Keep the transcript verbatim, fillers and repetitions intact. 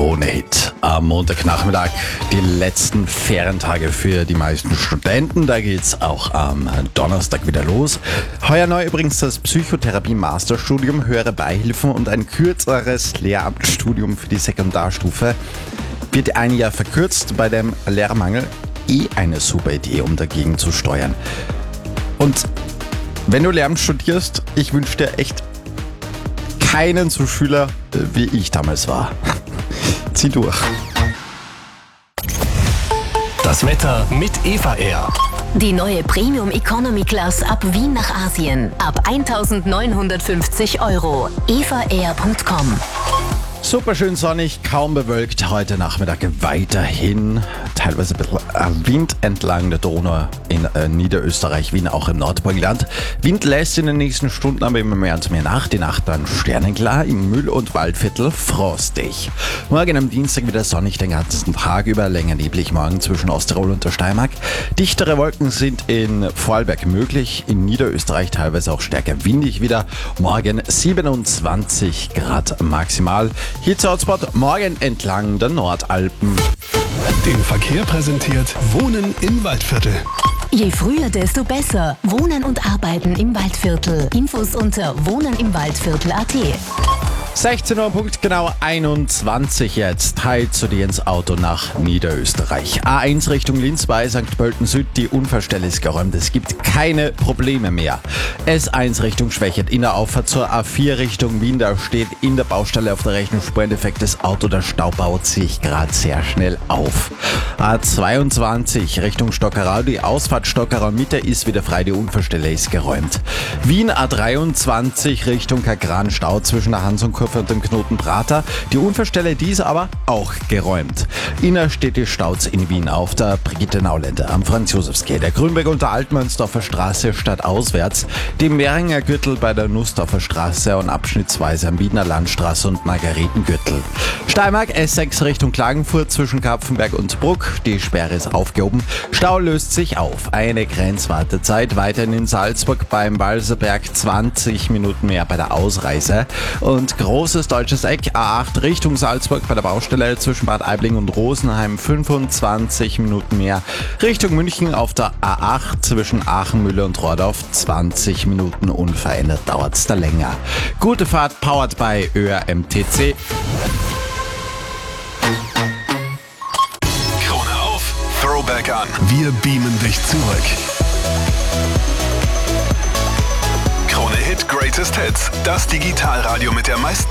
Krone-Hit. Am Montagnachmittag die letzten Ferientage für die meisten Studenten. Da geht's auch am Donnerstag wieder los. Heuer neu übrigens das Psychotherapie-Masterstudium, höhere Beihilfen und ein kürzeres Lehramtsstudium für die Sekundarstufe. Wird ein Jahr verkürzt, bei dem Lehrermangel eh eine super Idee, um dagegen zu steuern. Und wenn du Lehramt studierst, ich wünsche dir echt keinen so Schüler, wie ich damals war. Zieh durch. Das Wetter mit Eva Air. Die neue Premium Economy Class ab Wien nach Asien. Ab eintausendneunhundertfünfzig Euro. eva air punkt com. Super schön sonnig, kaum bewölkt. Heute Nachmittag weiterhin teilweise ein bisschen Wind entlang der Donau in äh, Niederösterreich, Wien auch im Nordburgenland. Wind lässt in den nächsten Stunden aber immer mehr und mehr nach. Die Nacht dann sternenklar, im Mühl- und Waldviertel frostig. Morgen am Dienstag wieder sonnig den ganzen Tag über, länger neblig morgen zwischen Osttirol und der Steiermark. Dichtere Wolken sind in Vorarlberg möglich, in Niederösterreich teilweise auch stärker windig wieder. Morgen siebenundzwanzig Grad maximal. Hitze-Hotspot morgen entlang der Nordalpen. Den Verkehr präsentiert Wohnen im Waldviertel. Je früher, desto besser. Wohnen und Arbeiten im Waldviertel. Infos unter wohnenimwaldviertel punkt at. sechzehn Uhr, Punkt genau einundzwanzig jetzt. Teilt zu dir ins Auto nach Niederösterreich. A eins Richtung Linz bei Sankt Pölten Süd. Die Unfallstelle ist geräumt. Es gibt keine Probleme mehr. S eins Richtung Schwächert in der Auffahrt zur A vier Richtung Wien. Da steht in der Baustelle auf der rechten Spur ein defektes Auto. Der Stau baut sich gerade sehr schnell auf. A zweiundzwanzig Richtung Stockerau. Die Ausfahrt Stockerau Mitte ist wieder frei. Die Unfallstelle ist geräumt. Wien A dreiundzwanzig Richtung Kagran. Stau zwischen der Hans- und Kurve und dem Knoten Prater. Die Unfallstelle, die ist aber auch geräumt. Innerstädtisch staut's in Wien auf der Brigitte-Nauländer am Franz-Josefs-Quai. Der Grünberg und der Altmönzdorfer Straße stadtauswärts. Die Mehringer Gürtel bei der Nussdorfer Straße und abschnittsweise am Wiener Landstraße und Margaretengürtel. Steiermark S sechs Richtung Klagenfurt zwischen Kapfenberg und Bruck. Die Sperre ist aufgehoben. Stau löst sich auf. Eine Grenzwartezeit. Weiterhin in Salzburg beim Balserberg zwanzig Minuten mehr bei der Ausreise. Und großes deutsches Eck, A acht Richtung Salzburg bei der Baustelle zwischen Bad Aibling und Rosenheim fünfundzwanzig Minuten mehr. Richtung München auf der A acht zwischen Aachenmühle und Rordorf zwanzig Minuten unverändert, dauert's da länger. Gute Fahrt, powered by Ö R M T C. Krone auf, Throwback an. Wir beamen dich zurück. Krone Hit Greatest Hits. Das Digitalradio mit der meisten